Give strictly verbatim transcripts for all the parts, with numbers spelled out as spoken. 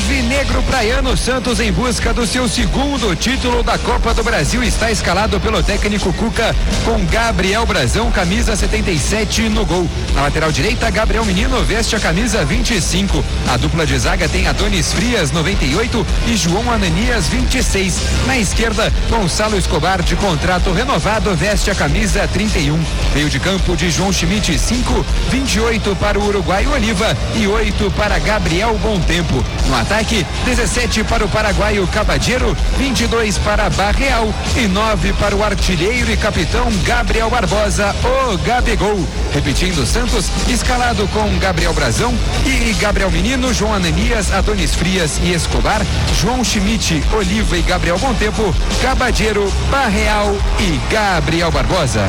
Alvinegro Praiano, Santos em busca do seu segundo título da Copa do Brasil, está escalado pelo técnico Cuca com Gabriel Brazão, camisa setenta e sete no gol. Na lateral direita, Gabriel Menino veste a camisa vinte e cinco. A dupla de zaga tem Adonis Frias, noventa e oito, e João Ananias, vinte e seis. Na esquerda, Gonçalo Escobar, de contrato renovado, veste a camisa trinta e um. Meio de campo de João Schmidt, cinco, vinte e oito para o uruguaio Oliva e oito para Gabriel Bom Tempo. No ataque, dezessete para o paraguaio Cabadeiro, vinte e dois para Barreal e nove para o artilheiro e capitão Gabriel Barbosa, o Gabigol. Repetindo, Santos escalado com Gabriel Brazão e Gabriel Menino, João Ananias, Adonis Frias e Escobar, João Schmidt, Oliva e Gabriel Bom Tempo, Cabadeiro, Barreal e Gabriel Barbosa.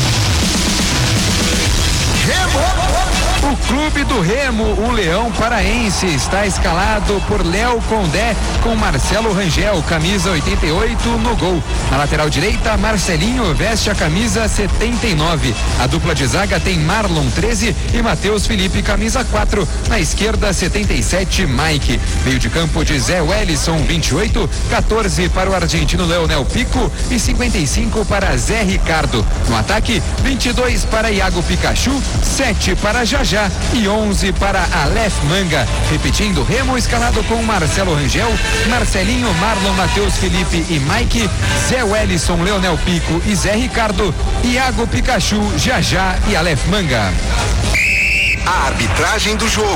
O Clube do Remo, o Leão Paraense, está escalado por Léo Condé com Marcelo Rangel, camisa oitenta e oito no gol. Na lateral direita, Marcelinho veste a camisa setenta e nove. A dupla de zaga tem Marlon, treze, e Matheus Felipe, camisa quatro. Na esquerda, setenta e sete, Mike. Meio de campo de Zé Wellison, vinte e oito, quatorze para o argentino Leonel Pico e cinquenta e cinco para Zé Ricardo. No ataque, vinte e dois para Iago Pikachu, sete para Jajá e onze para Aleph Manga. Repetindo, Remo escalado com Marcelo Rangel, Marcelinho, Marlon, Matheus Felipe e Mike, Zé Wellison, Leonel Pico e Zé Ricardo, Iago Pikachu, Jajá e Aleph Manga. A arbitragem do jogo.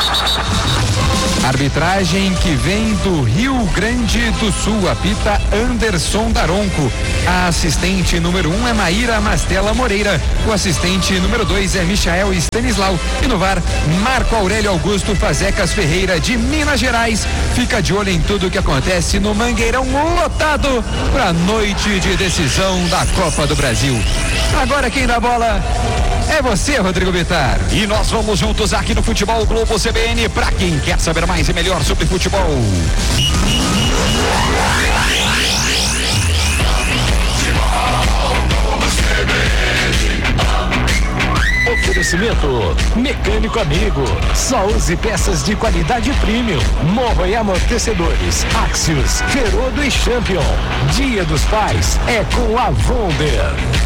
Arbitragem que vem do Rio Grande do Sul, apita Anderson Daronco. A assistente número um é Maíra Mastella Moreira. O assistente número dois é Michael Stanislau. E no V A R, Marco Aurélio Augusto Fazecas Ferreira, de Minas Gerais. Fica de olho em tudo que acontece no Mangueirão lotado para a noite de decisão da Copa do Brasil. Agora quem dá bola é você, Rodrigo Bittar. E nós vamos juntos aqui no Futebol Globo C B N para quem quer saber mais e melhor sobre futebol. Oferecimento Mecânico Amigo. Só use peças de qualidade premium. Morro e amortecedores, Axios, Ferodo e Champion. Dia dos Pais é com a Wonder.